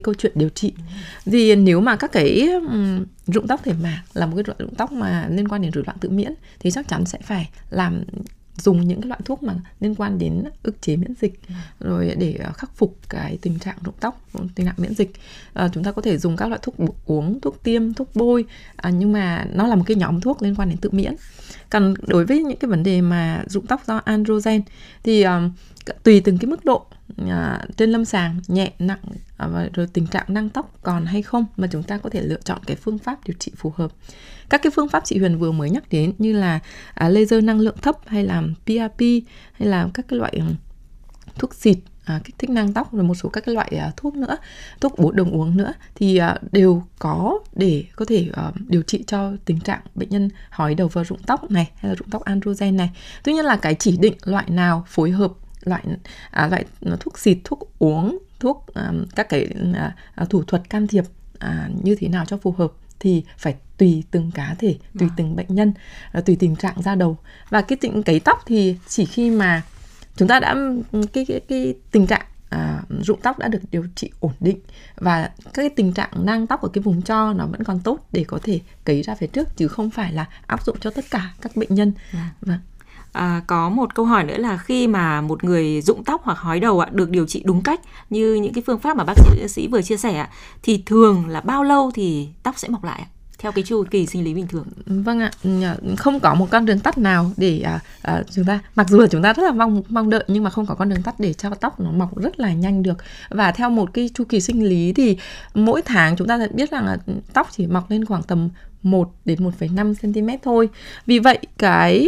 câu chuyện điều trị. Vì nếu mà các cái rụng tóc thể mạc là một cái rụng tóc mà liên quan đến rối loạn tự miễn thì chắc chắn sẽ phải dùng những cái loại thuốc mà liên quan đến ức chế miễn dịch rồi để khắc phục cái tình trạng rụng tóc, tình trạng miễn dịch. Chúng ta có thể dùng các loại thuốc uống, thuốc tiêm, thuốc bôi, nhưng mà nó là một cái nhóm thuốc liên quan đến tự miễn. Còn đối với những cái vấn đề mà rụng tóc do androgen thì tùy từng cái mức độ trên lâm sàng nhẹ, nặng, rồi tình trạng nang tóc còn hay không mà chúng ta có thể lựa chọn cái phương pháp điều trị phù hợp. Các cái phương pháp chị Huyền vừa mới nhắc đến như là laser năng lượng thấp hay là PRP hay là các cái loại thuốc xịt kích thích nang tóc, rồi một số các cái loại thuốc nữa, thuốc bổ đồng uống nữa thì đều có để có thể điều trị cho tình trạng bệnh nhân hói đầu và rụng tóc này hay là rụng tóc androgen này. Tuy nhiên là cái chỉ định loại nào phối hợp, loại thuốc xịt, thuốc uống, thuốc các cái thủ thuật can thiệp như thế nào cho phù hợp thì phải tùy từng cá thể, tùy từng bệnh nhân, tùy tình trạng da đầu. Và cái cấy tóc thì chỉ khi mà chúng ta đã cái tình trạng rụng tóc đã được điều trị ổn định và các cái tình trạng nang tóc ở cái vùng cho nó vẫn còn tốt để có thể cấy ra phía trước, chứ không phải là áp dụng cho tất cả các bệnh nhân. Vâng. Có một câu hỏi nữa là khi mà một người rụng tóc hoặc hói đầu được điều trị đúng cách như những cái phương pháp mà bác sĩ vừa chia sẻ thì thường là bao lâu thì tóc sẽ mọc lại theo cái chu kỳ sinh lý bình thường? Vâng ạ, không có một con đường tắt nào để chúng ta, mặc dù là chúng ta rất là mong đợi, nhưng mà không có con đường tắt để cho tóc nó mọc rất là nhanh được. Và theo một cái chu kỳ sinh lý thì mỗi tháng chúng ta sẽ biết rằng là tóc chỉ mọc lên khoảng tầm 1 đến 1,5 cm thôi. Vì vậy cái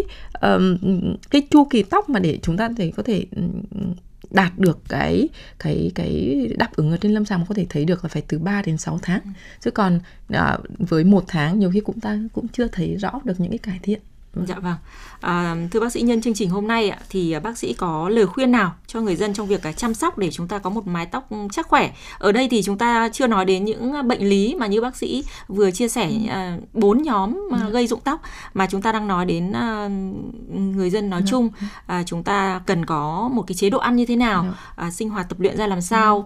chu kỳ tóc mà để chúng ta có thể đạt được cái đáp ứng ở trên lâm sàng mà có thể thấy được là phải từ 3 đến 6 tháng. Chứ còn với 1 tháng nhiều khi cũng chưa thấy rõ được những cái cải thiện. Dạ vâng. Thưa bác sĩ, nhân chương trình hôm nay thì bác sĩ có lời khuyên nào cho người dân trong việc chăm sóc để chúng ta có một mái tóc chắc khỏe? Ở đây thì chúng ta chưa nói đến những bệnh lý mà như bác sĩ vừa chia sẻ 4 nhóm gây rụng tóc, mà chúng ta đang nói đến người dân nói chung. Chúng ta cần có một cái chế độ ăn như thế nào, sinh hoạt tập luyện ra làm sao,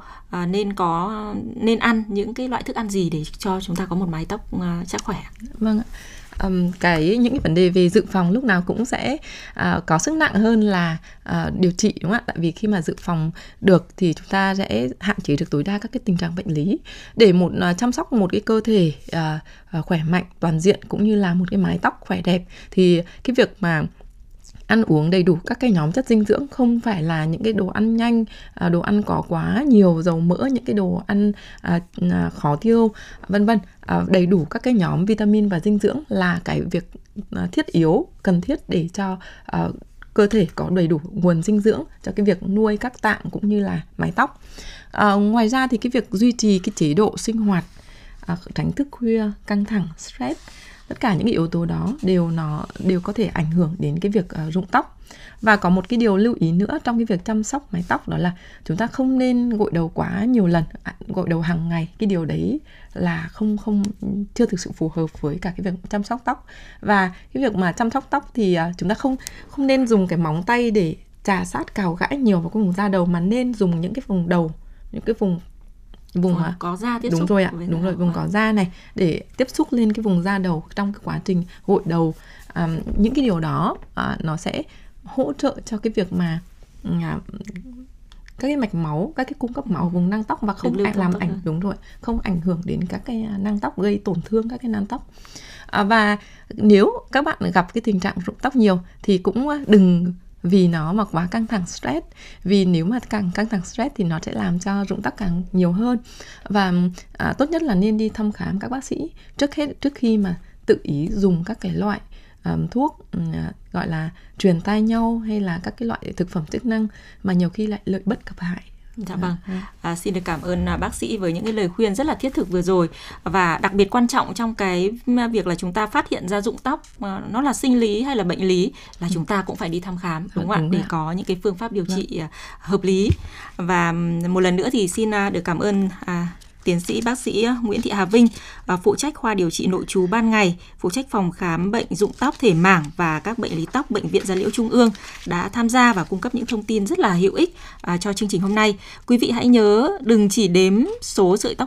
nên ăn những cái loại thức ăn gì để cho chúng ta có một mái tóc chắc khỏe? Vâng ạ. Những cái vấn đề về dự phòng lúc nào cũng sẽ có sức nặng hơn là điều trị, đúng không ạ? Tại vì khi mà dự phòng được thì chúng ta sẽ hạn chế được tối đa các cái tình trạng bệnh lý. Để chăm sóc một cái cơ thể khỏe mạnh toàn diện cũng như là một cái mái tóc khỏe đẹp thì cái việc mà ăn uống đầy đủ các cái nhóm chất dinh dưỡng, không phải là những cái đồ ăn nhanh, đồ ăn có quá nhiều dầu mỡ, những cái đồ ăn khó tiêu, vân vân. Đầy đủ các cái nhóm vitamin và dinh dưỡng là cái việc thiết yếu, cần thiết để cho cơ thể có đầy đủ nguồn dinh dưỡng cho cái việc nuôi các tạng cũng như là mái tóc. Ngoài ra thì cái việc duy trì cái chế độ sinh hoạt, tránh thức khuya, căng thẳng, stress, tất cả những cái yếu tố đó đều có thể ảnh hưởng đến cái việc rụng tóc. Và có một cái điều lưu ý nữa trong cái việc chăm sóc mái tóc, đó là chúng ta không nên gội đầu quá nhiều lần, gội đầu hàng ngày. Cái điều đấy là chưa thực sự phù hợp với cả cái việc chăm sóc tóc. Và cái việc mà chăm sóc tóc thì chúng ta không nên dùng cái móng tay để chà sát cào gãi nhiều vào cái vùng da đầu, mà nên dùng những cái vùng đầu, những cái vùng có da tiếp đúng xúc. Rồi ạ, đúng rồi, vùng có da này để tiếp xúc lên cái vùng da đầu trong cái quá trình gội đầu. Những cái điều đó nó sẽ hỗ trợ cho cái việc mà các cái mạch máu, các cái cung cấp máu vùng nang tóc và không không ảnh hưởng đến các cái nang tóc, gây tổn thương các cái nang tóc. Và nếu các bạn gặp cái tình trạng rụng tóc nhiều thì cũng đừng vì nó mà quá căng thẳng stress, vì nếu mà càng căng thẳng stress thì nó sẽ làm cho rụng tóc càng nhiều hơn. Và tốt nhất là nên đi thăm khám các bác sĩ trước khi mà tự ý dùng các cái loại thuốc gọi là truyền tai nhau hay là các cái loại thực phẩm chức năng mà nhiều khi lại lợi bất cập hại. Dạ vâng. Xin được cảm ơn bác sĩ với những cái lời khuyên rất là thiết thực vừa rồi. Và đặc biệt quan trọng trong cái việc là chúng ta phát hiện ra rụng tóc nó là sinh lý hay là bệnh lý là chúng ta cũng phải đi thăm khám, đúng không ạ? Để có những cái phương pháp điều trị hợp lý. Và một lần nữa thì xin được cảm ơn tiến sĩ bác sĩ Nguyễn Thị Hà Vinh, phụ trách khoa điều trị nội trú ban ngày, phụ trách phòng khám bệnh rụng tóc thể mảng và các bệnh lý tóc Bệnh viện Gia Liễu Trung ương đã tham gia và cung cấp những thông tin rất là hữu ích cho chương trình hôm nay. Quý vị hãy nhớ đừng chỉ đếm số sợi tóc